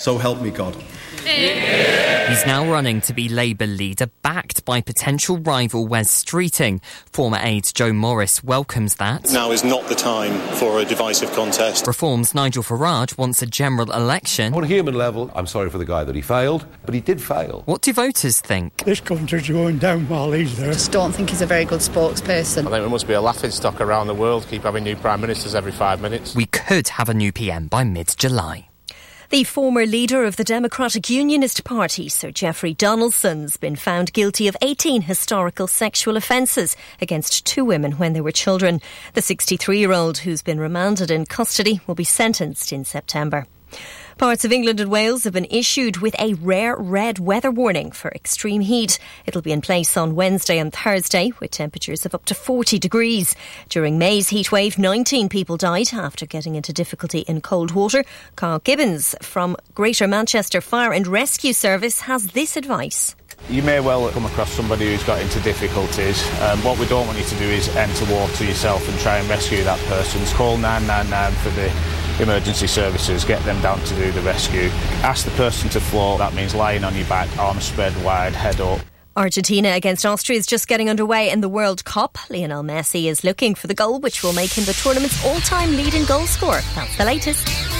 So help me God. He's now running to be Labour leader, backed by potential rival Wes Streeting. Former aide Joe Morris welcomes that. Now is not the time for a divisive contest. Reform's Nigel Farage wants a general election. On a human level, I'm sorry for the guy that he failed, but he did fail. What do voters think? This country's going down while he's there. I just don't think he's a very good spokesperson. I think we must be a laughingstock around the world, keep having new Prime Ministers every 5 minutes. We could have a new PM by mid-July. The former leader of the Democratic Unionist Party, Sir Geoffrey Donaldson's been found guilty of 18 historical sexual offences against 2 women when they were children. The 63-year-old, who's been remanded in custody, will be sentenced in September. Parts of England and Wales have been issued with a rare red weather warning for extreme heat. It'll be in place on Wednesday and Thursday, with temperatures of up to 40 degrees. During May's heatwave, 19 people died after getting into difficulty in cold water. Carl Gibbons from Greater Manchester Fire and Rescue Service has this advice. You may well come across somebody who's got into difficulties. What we don't want you to do is enter water yourself and try and rescue that person. Call 999 for the emergency services, get them down to do the rescue. Ask the person to float, that means lying on your back, arms spread wide, head up. Argentina against Austria is just getting underway in the World Cup. Lionel Messi is looking for the goal which will make him the tournament's all-time leading goal scorer. That's the latest.